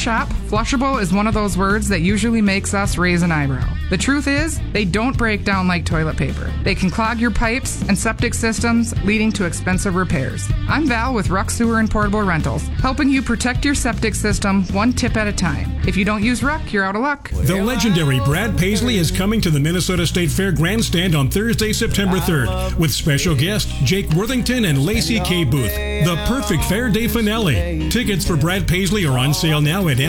shop, flushable is one of those words that usually makes us raise an eyebrow. The truth is, they don't break down like toilet paper. They can clog your pipes and septic systems, leading to expensive repairs. I'm Val with Ruck Sewer and Portable Rentals, helping you protect your septic system one tip at a time. If you don't use Ruck, you're out of luck. The legendary Brad Paisley is coming to the Minnesota State Fair Grandstand on Thursday, September 3rd, with special guest Jake Worthington and Lacey K. Booth. The perfect fair day finale. Tickets for Brad Paisley are on sale now at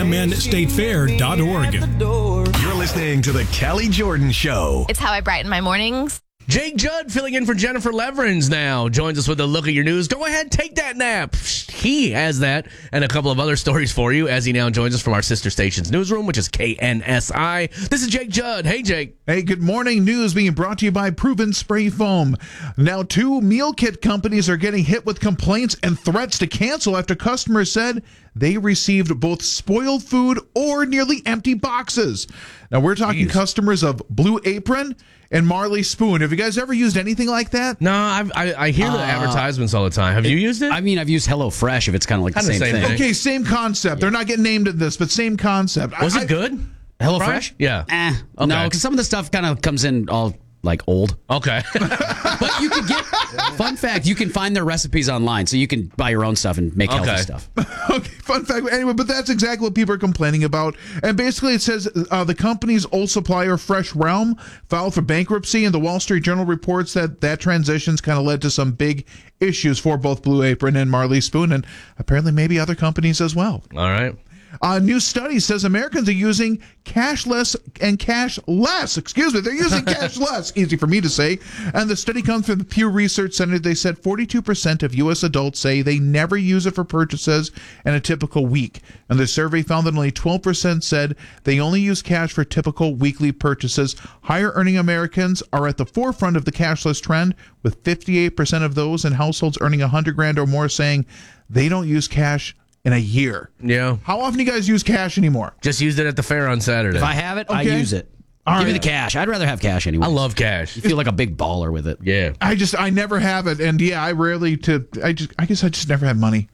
mnstatefair.org. You're listening to the Kelly Jordan Show. It's how I brighten my mornings. Jake Judd filling in for Jennifer Leverins now joins us with a look at your news. Go ahead, take that nap. He has that and a couple of other stories for you as he now joins us from our sister station's newsroom, which is KNSI. This is Jake Judd. Hey, Jake. Hey, good morning. News being brought to you by Proven Spray Foam. Now, 2 meal kit companies are getting hit with complaints and threats to cancel after customers said they received both spoiled food or nearly empty boxes. Now, we're talking customers of Blue Apron and Marley Spoon. Have you guys ever used anything like that? No, I hear the advertisements all the time. Have you used it? I mean, I've used HelloFresh if it's kind of like the same thing. Okay, same concept. They're not getting named in this, but same concept. Was it good? HelloFresh? Yeah. Okay. No, because some of the stuff kind of comes in all like old. Okay. But you can get, fun fact, you can find their recipes online, so you can buy your own stuff and make healthy stuff. Okay, fun fact. Anyway, but that's exactly what people are complaining about. And basically it says the company's old supplier, Fresh Realm, filed for bankruptcy, and the Wall Street Journal reports that transition's kind of led to some big issues for both Blue Apron and Marley Spoon, and apparently maybe other companies as well. All right. A new study says Americans are using cashless and cash less. Excuse me, they're using cash less. Easy for me to say. And the study comes from the Pew Research Center. They said 42% of U.S. adults say they never use it for purchases in a typical week. And the survey found that only 12% said they only use cash for typical weekly purchases. Higher earning Americans are at the forefront of the cashless trend, with 58% of those in households earning $100,000 or more saying they don't use cash in a year. Yeah. How often do you guys use cash anymore? Just used it at the fair on Saturday. If I have it, I Okay. use it. All Give me right. the cash. I'd rather have cash anyway. I love cash. You feel like a big baller with it. Yeah. I never have it, and I guess I just never have money.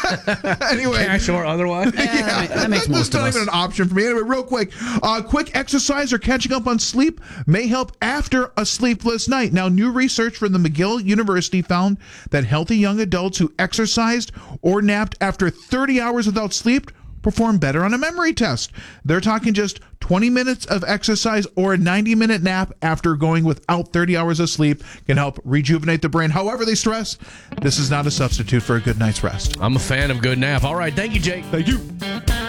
Anyway, Cash or otherwise? That makes most that's of not us. even an option for me. Anyway, real quick, quick exercise or catching up on sleep may help after a sleepless night. Now, new research from the McGill University found that healthy young adults who exercised or napped after 30 hours without sleep perform better on a memory test. They're talking just 20 minutes of exercise or a 90-minute nap after going without 30 hours of sleep can help rejuvenate the brain. However they stress, this is not a substitute for a good night's rest. I'm a fan of good nap. All right. Thank you, Jake. Thank you.